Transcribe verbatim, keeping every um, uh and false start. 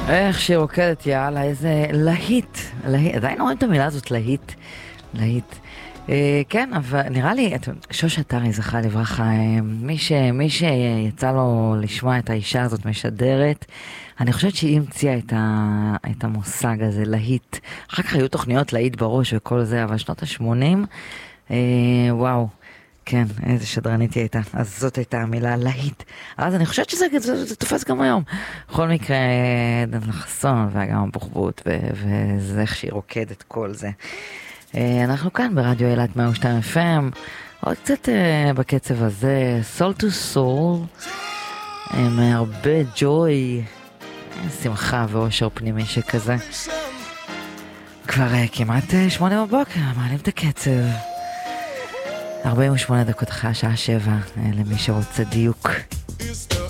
איך שהיא רוקדת, יאללה, איזה להיט, להיט, עדיין אומרים את המילה הזאת, להיט, להיט. אה, כן, אבל נראה לי, שוש עטרי זכה לברכה, אה, מי, ש, מי שיצא לו לשמוע את האישה הזאת משדרת, אני חושבת שהיא המציאה את, ה, את המושג הזה, להיט. אחר כך היו תוכניות להיט בראש וכל זה, אבל שנות ה-שמונים, אה, וואו. כן, איזה שדרנית היא הייתה. אז זאת הייתה המילה להיט. אז אני חושבת שזה זה, זה תופס גם היום. בכל מקרה, דן חסון ואגם בוחבוט, וזה איך שהיא רוקדת כל זה. אנחנו כאן ברדיו אילת מאה ושתיים אף אם, עוד קצת בקצב הזה, סול טו סול, עם הרבה ג'וי, שמחה ואושר פנימי שכזה. כבר כמעט שמונה בבוקר, מעלים את הקצב. ארבעים ושמונה דקות אחרי השעה שבע, למי שרוצה דיוק.